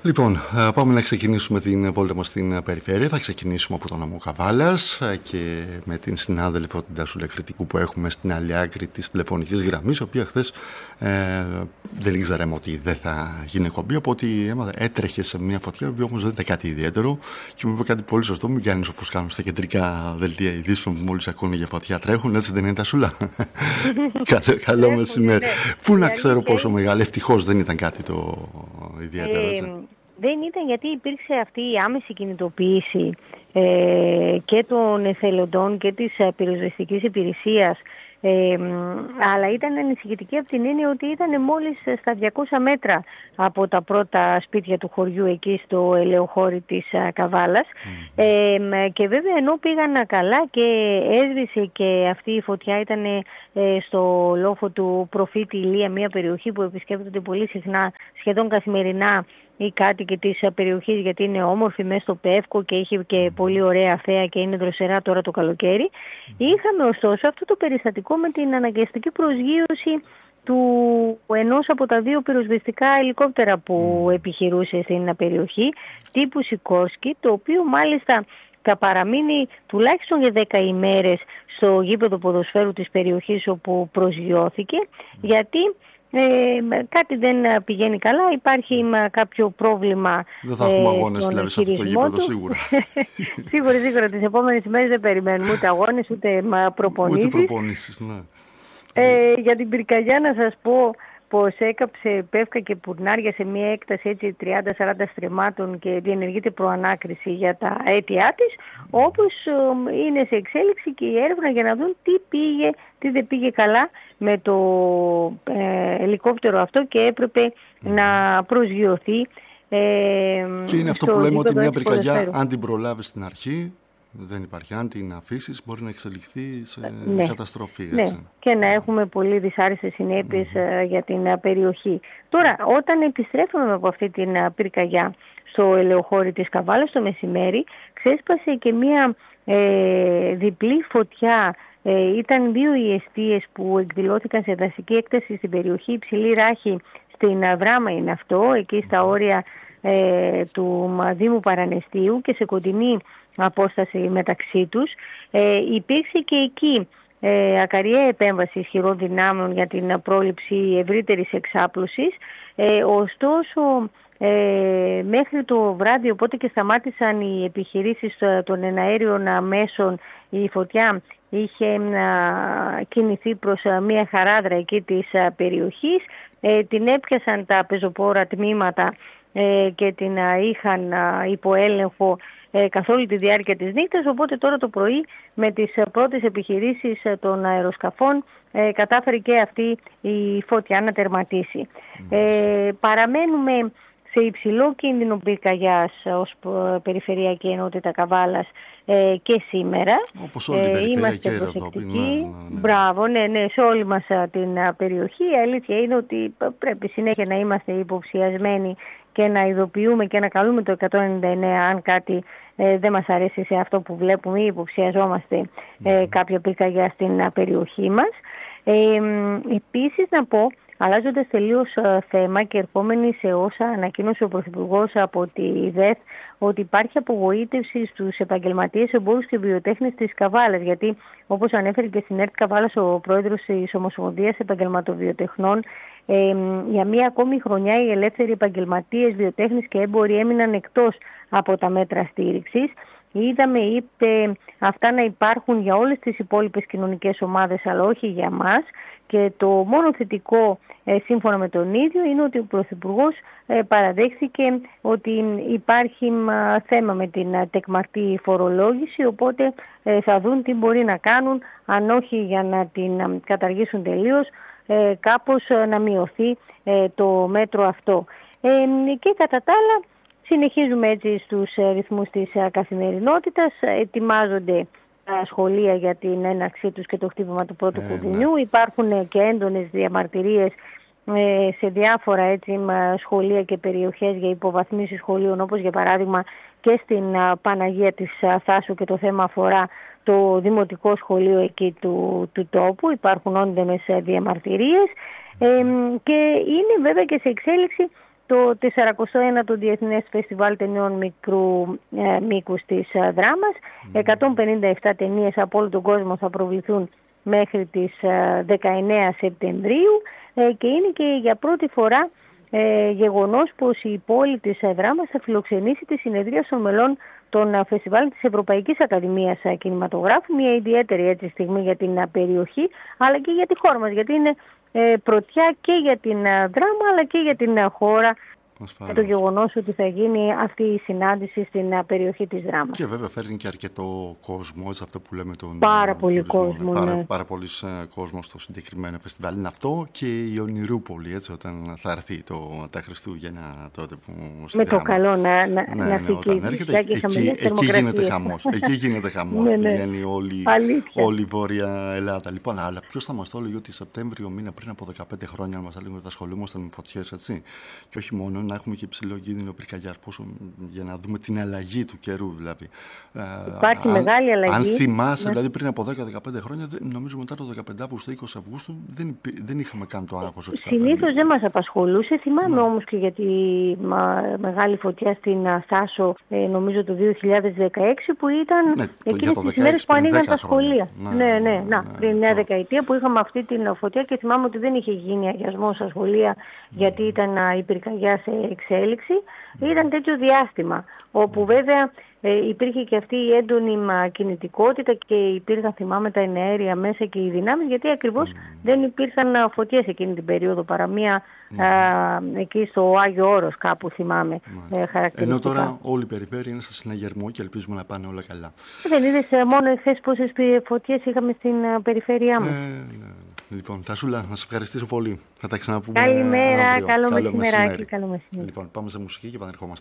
Λοιπόν, πάμε να ξεκινήσουμε την βόλτα μας στην περιφέρεια. Θα ξεκινήσουμε από τον νομό Καβάλας και με την συνάδελφο την Τασούλα Κρητικού που έχουμε στην άλλη άκρη της τηλεφωνικής γραμμής, η οποία χθες δεν ήξεραμε ότι δεν θα γίνει εκπομπή, οπότε έτρεχε σε μια φωτιά, που όμως δεν ήταν κάτι ιδιαίτερο και μου είπε κάτι πολύ σωστό. Μην κάνεις όπως κάνουν στα κεντρικά δελτία ειδήσεων που μόλις ακούνε για φωτιά τρέχουν, έτσι δεν είναι, Τασούλα? Καλό μεσημέρι. Πού να ξέρω πόσο μεγάλη, ευτυχώς δεν ήταν κάτι το ιδιαίτερο, έτσι. Δεν ήταν, γιατί υπήρξε αυτή η άμεση κινητοποίηση και των εθελοντών και της πυροσβεστικής υπηρεσίας, αλλά ήταν ανησυχητική από την έννοια ότι ήταν μόλις στα 200 μέτρα από τα πρώτα σπίτια του χωριού εκεί στο ελαιοχώρι της Καβάλας. Και βέβαια ενώ πήγαν καλά και έσβησε και αυτή η φωτιά, ήταν στο λόφο του Προφήτη Ηλία, μια περιοχή που επισκέπτονται πολύ συχνά, σχεδόν καθημερινά, οι κάτοικοι της περιοχής, γιατί είναι όμορφη μέσα στο Πεύκο και έχει και πολύ ωραία θέα και είναι δροσερά τώρα το καλοκαίρι. Είχαμε ωστόσο αυτό το περιστατικό με την αναγκαστική προσγείωση του ενός από τα δύο πυροσβεστικά ελικόπτερα που επιχειρούσε στην περιοχή, τύπου Σικόρσκι, το οποίο μάλιστα θα παραμείνει τουλάχιστον για 10 ημέρες στο γήπεδο ποδοσφαίρου της περιοχής όπου προσγειώθηκε, γιατί κάτι δεν πηγαίνει καλά, υπάρχει κάποιο πρόβλημα. Δεν θα έχουμε αγώνες δηλαδή σε αυτό το γήπεδο σίγουρα. Σίγουρα τις επόμενες ημέρες δεν περιμένουμε ούτε αγώνες ούτε προπονήσεις. Ούτε προπονήσεις, ναι. Για την πυρκαγιά να σας πω πως έκαψε πεύκα και πουρνάρια σε μια έκταση έτσι 30-40 στρεμμάτων και διενεργείται προανάκριση για τα αίτια της, όπως είναι σε εξέλιξη και η έρευνα για να δουν τι δεν πήγε καλά με το ελικόπτερο αυτό και έπρεπε να προσγειωθεί. Και είναι αυτό που λέμε, ότι μια πυρκαγιά, αν την προλάβει στην αρχή, δεν υπάρχει. Αν την αφήσεις, μπορεί να εξελιχθεί σε καταστροφή. Έτσι. Ναι, και να έχουμε πολύ δυσάρεστες συνέπειες για την περιοχή. Τώρα, όταν επιστρέφουμε από αυτή την πυρκαγιά στο ελαιοχώρι της Καβάλας το μεσημέρι, ξέσπασε και μία διπλή φωτιά. Ήταν δύο οι εστίες που εκδηλώθηκαν σε δασική έκταση στην περιοχή. Υψηλή Ράχη στην Βράμα είναι αυτό, εκεί στα όρια του Δήμου Παρανεστίου και σε κοντινή απόσταση μεταξύ τους. Υπήρξε και εκεί ακαριαία επέμβαση ισχυρών δυνάμεων για την πρόληψη ευρύτερης εξάπλωσης. Ωστόσο, μέχρι το βράδυ, οπότε και σταμάτησαν οι επιχειρήσεις των εναέριων μέσων, η φωτιά είχε κινηθεί προς μια χαράδρα εκεί της περιοχής. Την έπιασαν τα πεζοπόρα τμήματα και την είχαν υπό έλεγχο καθ' όλη τη διάρκεια της νύχτας, οπότε τώρα το πρωί με τις πρώτες επιχειρήσεις των αεροσκαφών κατάφερε και αυτή η φωτιά να τερματίσει. Παραμένουμε σε υψηλό κίνδυνο πυρκαγιάς ως Περιφερειακή Ενότητα Καβάλας και σήμερα. Όπως όλη την περιφέρεια. Είμαστε προσεκτικοί. Μπράβο, ναι, σε όλη μας την περιοχή. Η αλήθεια είναι ότι πρέπει συνέχεια να είμαστε υποψιασμένοι και να ειδοποιούμε και να καλούμε το 199 αν κάτι δεν μας αρέσει σε αυτό που βλέπουμε ή υποψιαζόμαστε κάποια πυρκαγιά στην περιοχή μας. Επίσης να πω, αλλάζοντας τελείως θέμα και ερχόμενοι σε όσα ανακοίνωσε ο Πρωθυπουργός από τη ΔΕΘ, ότι υπάρχει απογοήτευση στους επαγγελματίες εμπόρους και βιοτέχνες της Καβάλας, γιατί όπως ανέφερε και στην ΕΡΤ Καβάλας ο πρόεδρος της Ομοσπονδίας Επαγγελματοβιοτεχνών, για μία ακόμη χρονιά οι ελεύθεροι επαγγελματίες, βιοτέχνες και έμποροι έμειναν εκτός από τα μέτρα στήριξης. Είδαμε, είπε, αυτά να υπάρχουν για όλες τις υπόλοιπες κοινωνικές ομάδες, αλλά όχι για μας. Και το μόνο θετικό, σύμφωνα με τον ίδιο, είναι ότι ο Πρωθυπουργός παραδέχθηκε ότι υπάρχει θέμα με την τεκμαρτή φορολόγηση, οπότε θα δουν τι μπορεί να κάνουν, αν όχι για να την καταργήσουν τελείως, κάπως να μειωθεί το μέτρο αυτό. Και κατά τα άλλα, συνεχίζουμε έτσι στους ρυθμούς της καθημερινότητας, ετοιμάζονται τα σχολεία για την έναρξή τους και το χτύπημα του πρώτου κουδουνιού. Υπάρχουν και έντονες διαμαρτυρίες σε διάφορα έτσι, σχολεία και περιοχές για υποβαθμίσεις σχολείων, όπως για παράδειγμα και στην Παναγία της Θάσου, και το θέμα αφορά το δημοτικό σχολείο εκεί του τόπου. Υπάρχουν έντονες διαμαρτυρίες και είναι βέβαια και σε εξέλιξη το 41ο Διεθνές Φεστιβάλ Ταινιών Μικρού Μήκους της Δράμας. 157 ταινίες από όλο τον κόσμο θα προβληθούν μέχρι τις 19 Σεπτεμβρίου και είναι και για πρώτη φορά γεγονός πως η πόλη της Δράμας θα φιλοξενήσει τη συνεδρία των μελών των φεστιβάλ της Ευρωπαϊκής Ακαδημίας Κινηματογράφου. Μια ιδιαίτερη έτσι στιγμή για την περιοχή αλλά και για τη χώρα μας, γιατί είναι πρωτιά και για την Δράμα αλλά και για την χώρα. Με το γεγονός ότι θα γίνει αυτή η συνάντηση στην περιοχή της Δράμας. Και βέβαια φέρνει και αρκετό κόσμο, έτσι, αυτό που λέμε τον πάρα πολύ κόσμο. Πάρα πολλοί κόσμο στο συγκεκριμένο φεστιβάλ. Είναι αυτό και η Ονειρούπολη, έτσι, όταν θα έρθει τα Χριστούγεννα τότε που με το καλό να φύγει. Εκεί γίνεται χαμός. Εκεί γίνεται χαμός. Πηγαίνει όλη η Βόρεια Ελλάδα. Λοιπόν, αλλά ποιος θα μας το έλεγε ότι Σεπτέμβριο μήνα πριν από 15 χρόνια, αν μας έλεγε ότι θα ασχολούμασταν με φωτιές, έτσι. Και όχι μόνο, να έχουμε και υψηλό κίνδυνο πυρκαγιάς, για να δούμε την αλλαγή του καιρού δηλαδή. Υπάρχει μεγάλη αλλαγή. Αν θυμάσαι, δηλαδή πριν από 10-15 χρόνια, νομίζω μετά το 15 Αυγούστου, 20 Αυγούστου, δεν είχαμε καν το άγχος. Συνήθως δεν μας απασχολούσε. Θυμάμαι όμως και για τη μεγάλη φωτιά στην Θάσο, νομίζω το 2016, που ήταν εκείνες τις ημέρες που ανοίγαν τα σχολεία. Πριν μια δεκαετία που είχαμε αυτή την φωτιά και θυμάμαι ότι δεν είχε γίνει αγιασμός στα σχολεία γιατί ήταν η πυρκαγιά σε εξέλιξη. Ήταν τέτοιο διάστημα όπου βέβαια υπήρχε και αυτή η έντονη κινητικότητα και υπήρχαν, θυμάμαι, τα εναέρια μέσα και οι δυνάμεις, γιατί ακριβώς δεν υπήρχαν φωτιές εκείνη την περίοδο παρά μία εκεί στο Άγιο Όρος κάπου, θυμάμαι, χαρακτηριστικά. Ενώ τώρα όλη η περιφέρεια είναι σε συναγερμό και ελπίζουμε να πάνε όλα καλά. Δεν είδες μόνο εχθές πόσες φωτιές είχαμε στην περιφέρειά μας. Λοιπόν, Τασούλα, να σε ευχαριστήσω πολύ. Θα τα ξαναπούμε. Καλημέρα, αύριο. καλό μεσημεράκι. Λοιπόν, πάμε σε μουσική και επανερχόμαστε.